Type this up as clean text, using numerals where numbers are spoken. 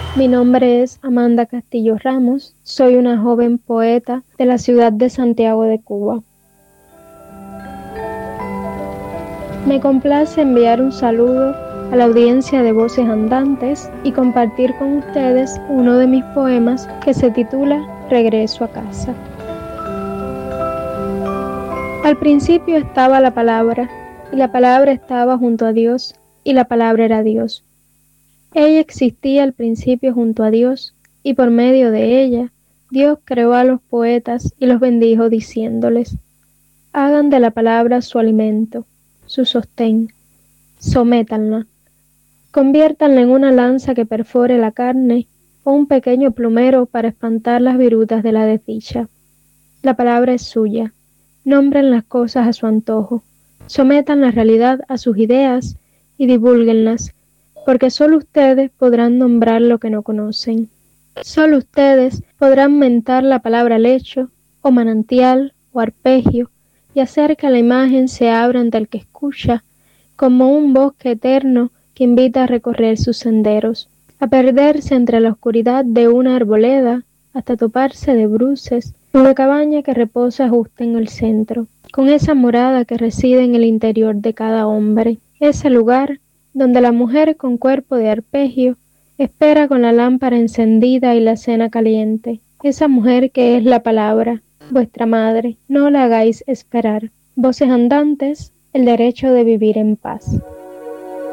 Mi nombre es Amanda Castillo Ramos, soy una joven poeta de la ciudad de Santiago de Cuba. Me complace enviar un saludo a la audiencia de Voces Andantes y compartir con ustedes uno de mis poemas que se titula Regreso a casa. Al principio estaba la palabra, y la palabra estaba junto a Dios, y la palabra era Dios. Ella existía al principio junto a Dios, y por medio de ella, Dios creó a los poetas y los bendijo diciéndoles: hagan de la palabra su alimento, su sostén, sométanla, conviértanla en una lanza que perfore la carne o un pequeño plumero para espantar las virutas de la desdicha. La palabra es suya, nombren las cosas a su antojo, sometan la realidad a sus ideas y divúlguenlas, porque solo ustedes podrán nombrar lo que no conocen. Solo ustedes podrán mentar la palabra lecho, o manantial, o arpegio, y hacer que la imagen se abra ante el que escucha, como un bosque eterno que invita a recorrer sus senderos, a perderse entre la oscuridad de una arboleda, hasta toparse de bruces, una cabaña que reposa justo en el centro, con esa morada que reside en el interior de cada hombre, ese lugar donde la mujer con cuerpo de arpegio espera con la lámpara encendida y la cena caliente, esa mujer que es la palabra, vuestra madre, no la hagáis esperar. Voces Andantes, el derecho de vivir en paz.